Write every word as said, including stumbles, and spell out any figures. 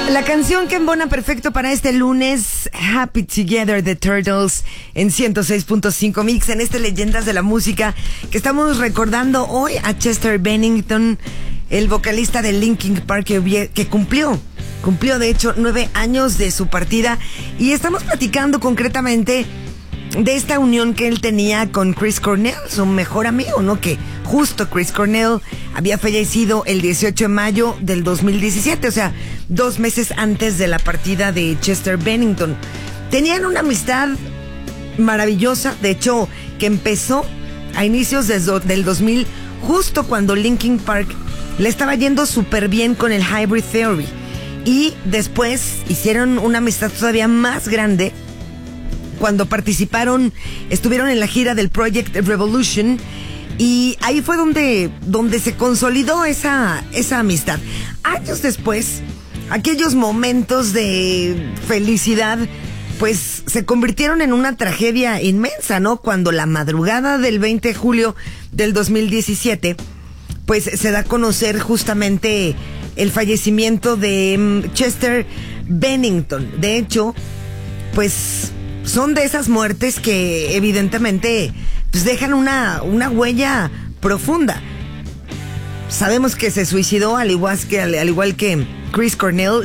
La canción que embona perfecto para este lunes, Happy Together, The Turtles, en ciento seis punto cinco Mix, en este Leyendas de la Música, que estamos recordando hoy a Chester Bennington, el vocalista de Linkin Park, que, que cumplió, cumplió de hecho nueve años de su partida, y estamos platicando concretamente de esta unión que él tenía con Chris Cornell, su mejor amigo, ¿no? Que justo Chris Cornell había fallecido el dieciocho de mayo del dos mil diecisiete, o sea, dos meses antes de la partida de Chester Bennington. Tenían una amistad maravillosa, de hecho, que empezó a inicios de, del dos mil, justo cuando Linkin Park le estaba yendo súper bien con el Hybrid Theory. Y después hicieron una amistad todavía más grande cuando participaron, estuvieron en la gira del Project Revolution, y ahí fue donde, donde se consolidó esa, esa amistad. Años después, aquellos momentos de felicidad pues se convirtieron en una tragedia inmensa, ¿no? Cuando la madrugada del veinte de julio del dos mil diecisiete, pues se da a conocer justamente el fallecimiento de um, Chester Bennington. De hecho, pues son de esas muertes que evidentemente pues dejan una, una huella profunda. Sabemos que se suicidó al igual que, al igual que Chris Cornell.